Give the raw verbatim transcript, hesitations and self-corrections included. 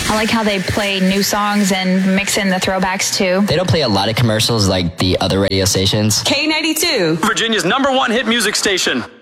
I like how they play new songs and mix in the throwbacks too. They don't play a lot of commercials like the other radio stations. K ninety-two, Virginia's number one hit music station.